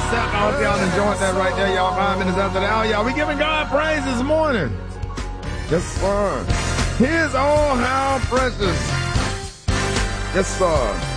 step. I hope y'all enjoyed that right there, y'all. 5 minutes after the hour, y'all. We giving God praise this morning. Yes, sir. Here's all how precious. Yes, sir.